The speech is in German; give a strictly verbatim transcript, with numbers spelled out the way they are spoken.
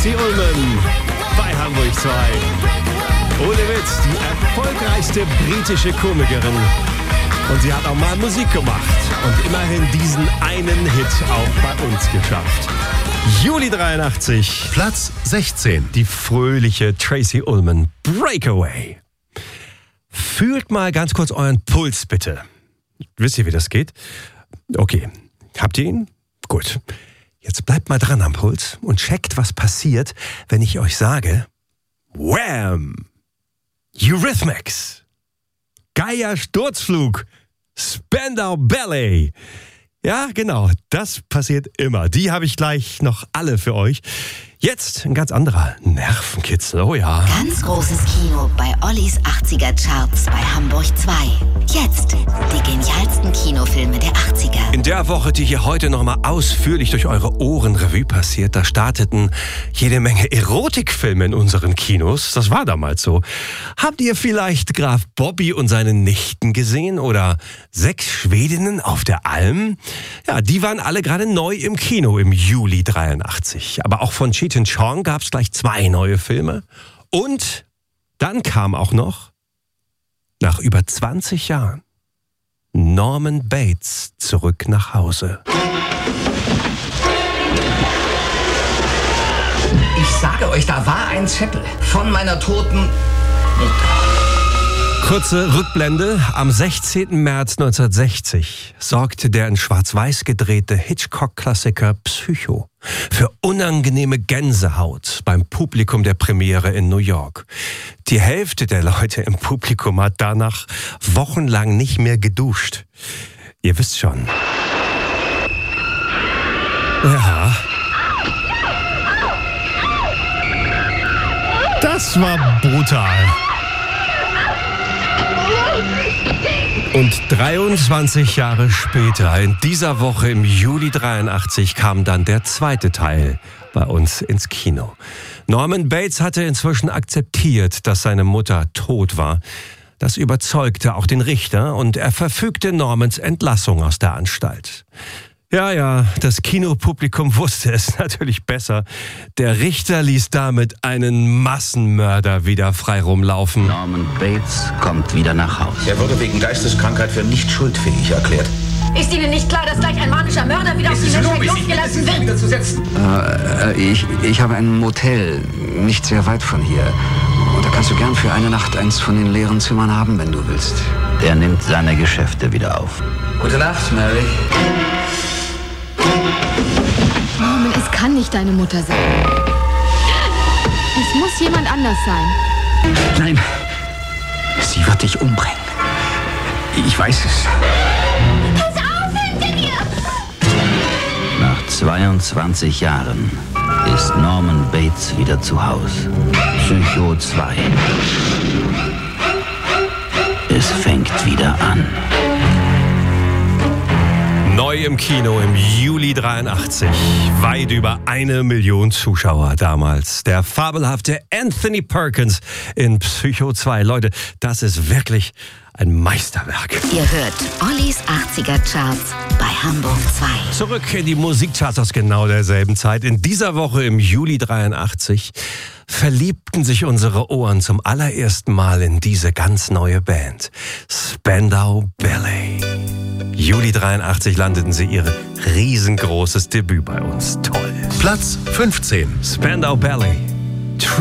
Tracey Ullman bei Hamburg zwei. Ohne Witz, die erfolgreichste britische Komikerin. Und sie hat auch mal Musik gemacht und immerhin diesen einen Hit auch bei uns geschafft. Juli dreiundachtzig. Platz sechzehn. Die fröhliche Tracey Ullman, Breakaway. Fühlt mal ganz kurz euren Puls, bitte. Wisst ihr, wie das geht? Okay, habt ihr ihn? Gut. Jetzt bleibt mal dran am Puls und checkt, was passiert, wenn ich euch sage: Wham! Eurythmics! Geier Sturzflug! Spandau Ballet! Ja, genau, das passiert immer. Die habe ich gleich noch alle für euch. Jetzt ein ganz anderer Nervenkitzel, oh ja. Ganz großes Kino bei Ollis achtziger Charts bei Hamburg zwei. Jetzt die genialsten Kinofilme der achtziger. In der Woche, die hier heute nochmal ausführlich durch eure Ohren Revue passiert, da starteten jede Menge Erotikfilme in unseren Kinos. Das war damals so. Habt ihr vielleicht Graf Bobby und seine Nichten gesehen? Oder Sechs Schwedinnen auf der Alm? Ja, die waren alle gerade neu im Kino im Juli dreiundachtzig. Aber auch von Cheech and Chong gab es gleich zwei neue Filme. Und dann kam auch noch, nach über zwanzig Jahren, Norman Bates zurück nach Hause. Ich sage euch, da war ein Zettel von meiner toten Mutter. Kurze Rückblende. Am sechzehnten März neunzehnhundertsechzig sorgte der in Schwarz-Weiß gedrehte Hitchcock-Klassiker Psycho für unangenehme Gänsehaut beim Publikum der Premiere in New York. Die Hälfte der Leute im Publikum hat danach wochenlang nicht mehr geduscht. Ihr wisst schon. Ja. Das war brutal. Und dreiundzwanzig Jahre später, in dieser Woche im Juli dreiundachtzig, kam dann der zweite Teil bei uns ins Kino. Norman Bates hatte inzwischen akzeptiert, dass seine Mutter tot war. Das überzeugte auch den Richter und er verfügte Normans Entlassung aus der Anstalt. Ja, ja, das Kinopublikum wusste es natürlich besser. Der Richter ließ damit einen Massenmörder wieder frei rumlaufen. Norman Bates kommt wieder nach Hause. Er wurde wegen Geisteskrankheit für nicht schuldfähig erklärt. Ist Ihnen nicht klar, dass gleich ein manischer Mörder wieder auf die Menschheit losgelassen wird? Äh, ich, ich habe ein Motel, nicht sehr weit von hier. Und da kannst du gern für eine Nacht eins von den leeren Zimmern haben, wenn du willst. Er nimmt seine Geschäfte wieder auf. Gute Nacht, Mary. Norman, es kann nicht deine Mutter sein. Es muss jemand anders sein. Nein, sie wird dich umbringen. Ich weiß es. Pass auf, hinter dir! Nach zweiundzwanzig Jahren ist Norman Bates wieder zu Hause. Psycho zwei. Es fängt wieder an. Neu im Kino im Juli dreiundachtzig. Weit über eine Million Zuschauer damals. Der fabelhafte Anthony Perkins in Psycho zwei. Leute, das ist wirklich ein Meisterwerk. Ihr hört Ollis achtziger Charts bei Hamburg zwei. Zurück in die Musikcharts aus genau derselben Zeit. In dieser Woche im Juli dreiundachtzig verliebten sich unsere Ohren zum allerersten Mal in diese ganz neue Band. Spandau Ballet. Juli dreiundachtzig landeten sie ihr riesengroßes Debüt bei uns. Toll. Platz fünfzehn. Spandau Ballet.